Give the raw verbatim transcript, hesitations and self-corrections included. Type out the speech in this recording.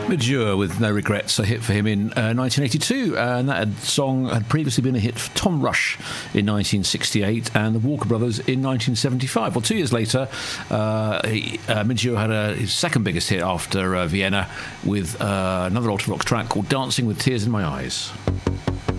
Midge with No Regrets, a hit for him in uh, nineteen eighty-two, and that had, song had previously been a hit for Tom Rush in nineteen sixty-eight and the Walker Brothers in nineteen seventy-five. Well, two years later, uh, he, uh, Midge had a, his second biggest hit after uh, Vienna with uh, another Ultravox track called Dancing with Tears in My Eyes.